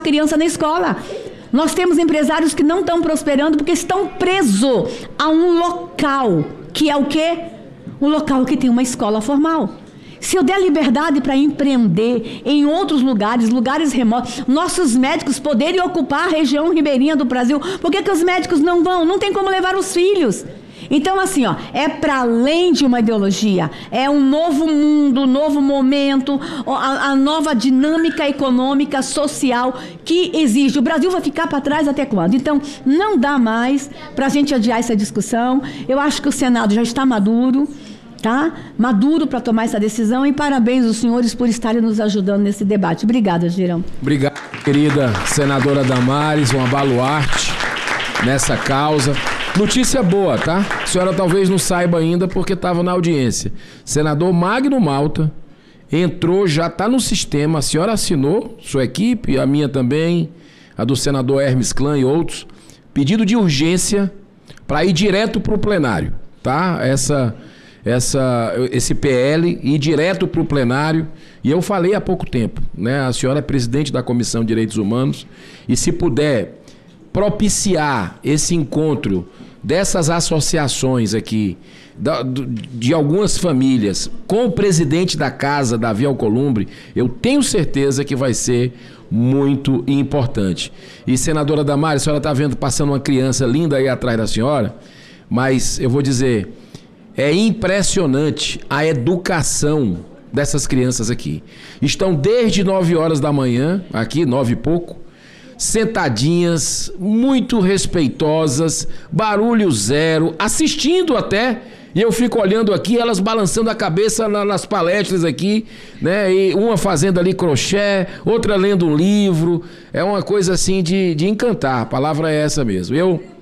criança na escola. Nós temos empresários que não estão prosperando porque estão presos a um local, que é o quê? Um local que tem uma escola formal. Se eu der liberdade para empreender em outros lugares, lugares remotos, nossos médicos poderem ocupar a região ribeirinha do Brasil, por que os médicos não vão? Não tem como levar os filhos. Então, assim, é para além de uma ideologia, é um novo mundo, um novo momento, a nova dinâmica econômica, social que exige. O Brasil vai ficar para trás até quando? Então, não dá mais para a gente adiar essa discussão. Eu acho que o Senado já está maduro, tá? Maduro para tomar essa decisão, e parabéns aos senhores por estarem nos ajudando nesse debate. Obrigada, Girão. Obrigado, querida senadora Damares, uma baluarte nessa causa. Notícia boa, tá? A senhora talvez não saiba ainda porque estava na audiência. Senador Magno Malta entrou, já está no sistema, a senhora assinou, sua equipe, a minha também, a do senador Hermes Clã e outros, pedido de urgência para ir direto para o plenário, tá? Esse PL ir direto para o plenário. E eu falei há pouco tempo, né? A senhora é presidente da Comissão de Direitos Humanos, e se puder propiciar esse encontro dessas associações aqui, de algumas famílias, com o presidente da casa, Davi Alcolumbre, eu tenho certeza que vai ser muito importante. E, senadora Damares, a senhora está vendo passando uma criança linda aí atrás da senhora, mas eu vou dizer, é impressionante a educação dessas crianças aqui. Estão desde 9 horas da manhã, aqui, 9 e pouco, sentadinhas, muito respeitosas, barulho zero, assistindo até, e eu fico olhando aqui, elas balançando a cabeça nas palestras aqui, né? E uma fazendo ali crochê, outra lendo um livro. É uma coisa assim de encantar, a palavra é essa mesmo.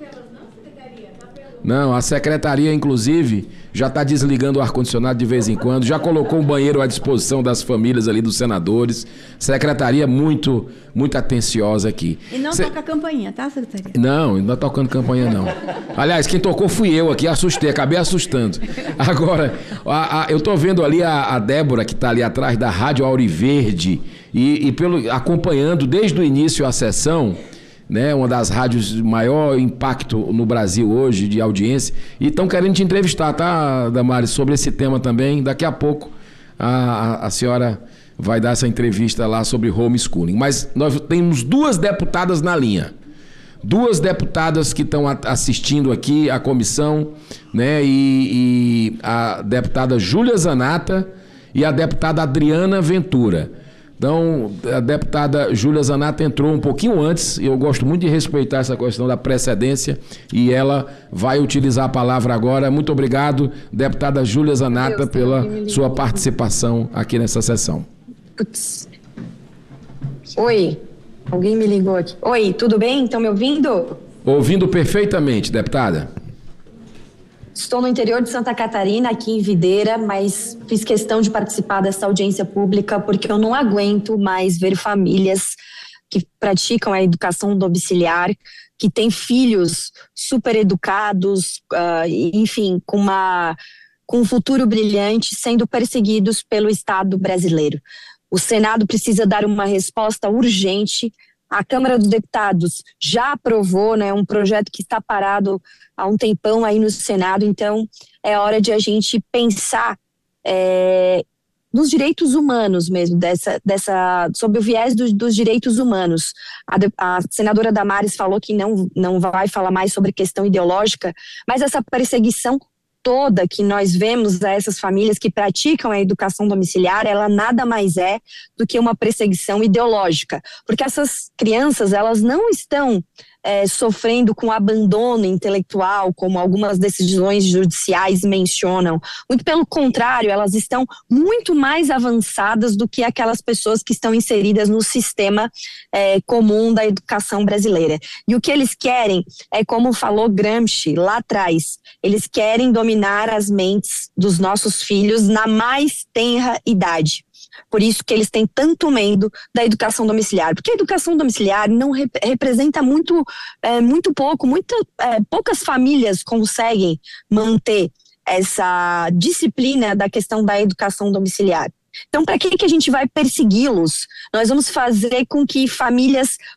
Não, a secretaria, inclusive, já está desligando o ar-condicionado de vez em quando, já colocou um banheiro à disposição das famílias ali, dos senadores. Secretaria muito atenciosa aqui. E não toca campainha, tá, secretaria? Não está tocando campainha, não. Aliás, quem tocou fui eu aqui, assustei, acabei assustando. Agora, eu estou vendo ali a Débora, que está ali atrás da Rádio Auriverde, e acompanhando desde o início a sessão, né, uma das rádios de maior impacto no Brasil hoje, de audiência, e estão querendo te entrevistar, tá, Damares, sobre esse tema também. Daqui a pouco a senhora vai dar essa entrevista lá sobre homeschooling. Mas nós temos 2 deputadas na linha, 2 deputadas que estão assistindo aqui a comissão, né, e a deputada Júlia Zanata e a deputada Adriana Ventura. Então, a deputada Júlia Zanata entrou um pouquinho antes, e eu gosto muito de respeitar essa questão da precedência, e ela vai utilizar a palavra agora. Muito obrigado, deputada Júlia Zanata, pela sua participação aqui nessa sessão. Putz. Oi, alguém me ligou aqui. Oi, tudo bem? Estão me ouvindo? Ouvindo perfeitamente, deputada. Estou no interior de Santa Catarina, aqui em Videira, mas fiz questão de participar dessa audiência pública porque eu não aguento mais ver famílias que praticam a educação domiciliar, que têm filhos super educados, enfim, com um futuro brilhante, sendo perseguidos pelo Estado brasileiro. O Senado precisa dar uma resposta urgente. A Câmara dos Deputados já aprovou, né, um projeto que está parado há um tempão aí no Senado, então é hora de a gente pensar nos direitos humanos mesmo, sob o viés dos direitos humanos. A senadora Damares falou que não vai falar mais sobre questão ideológica, mas essa perseguição toda que nós vemos a essas famílias que praticam a educação domiciliar, ela nada mais é do que uma perseguição ideológica, porque essas crianças, elas não estão sofrendo com abandono intelectual, como algumas decisões judiciais mencionam. Muito pelo contrário, elas estão muito mais avançadas do que aquelas pessoas que estão inseridas no sistema comum da educação brasileira. E o que eles querem é, como falou Gramsci lá atrás, eles querem dominar as mentes dos nossos filhos na mais tenra idade. Por isso que eles têm tanto medo da educação domiciliar, porque a educação domiciliar não representa muito poucas famílias conseguem manter essa disciplina da questão da educação domiciliar. Então, para que a gente vai persegui-los? Nós vamos fazer com que famílias